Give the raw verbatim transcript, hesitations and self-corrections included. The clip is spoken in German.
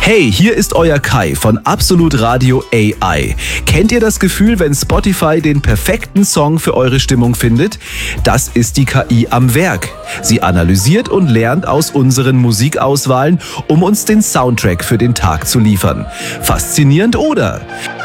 Hey, hier ist euer Kai von Absolut Radio A I. Kennt ihr das Gefühl, wenn Spotify den perfekten Song für eure Stimmung findet? Das ist die K I am Werk. Sie analysiert und lernt aus unseren Musikauswahlen, um uns den Soundtrack für den Tag zu liefern. Faszinierend, oder?